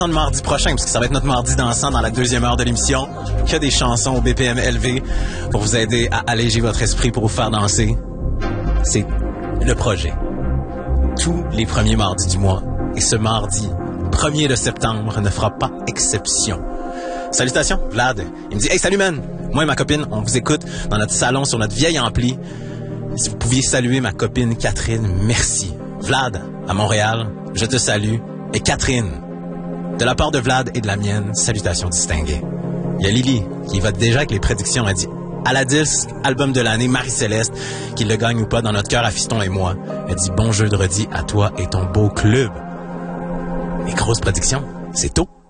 Le mardi prochain, parce que ça va être notre mardi dansant dans la deuxième heure de l'émission. Que des chansons au BPM élevé pour vous aider à alléger votre esprit, pour vous faire danser. C'est le projet. Tous les premiers mardis du mois. Et ce mardi, 1er de septembre, ne fera pas exception. Salutations, Vlad. Il me dit « Hey, salut man! Moi et ma copine, on vous écoute dans notre salon sur notre vieille ampli. Si vous pouviez saluer ma copine Catherine, merci. Vlad, à Montréal, je te salue. Et Catherine, de la part de Vlad et de la mienne, salutations distinguées. Il y a Lily qui va déjà avec les prédictions. Elle dit à la disque, album de l'année, Marie-Céleste, qu'il le gagne ou pas dans notre cœur à Fiston et moi. Elle dit bon jeudi à toi et ton beau club. Les grosses prédictions, c'est tôt.